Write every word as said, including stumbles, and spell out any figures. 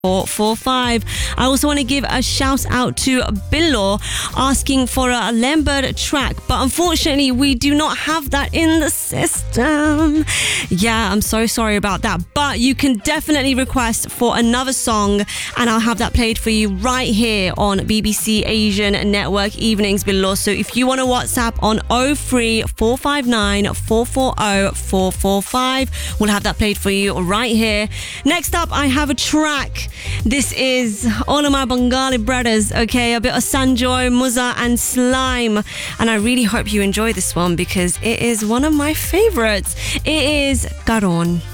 four four five. I also want to give a shout out to Billo asking for a Lambert track, but unfortunately we do not have that in the system. Yeah, I'm so sorry about that, but you can definitely request for another song and I'll have that played for you right here on B B C Asian Network Evenings, Billo. So if you want to WhatsApp on oh three four five nine four four oh four four five, we'll have that played for you right here. Next up, I have a track. This is all of my Bengali brothers, okay? A bit of Sanjoy, Muza and Slime. And I really hope you enjoy this one because it is one of my favorites. It is Karon.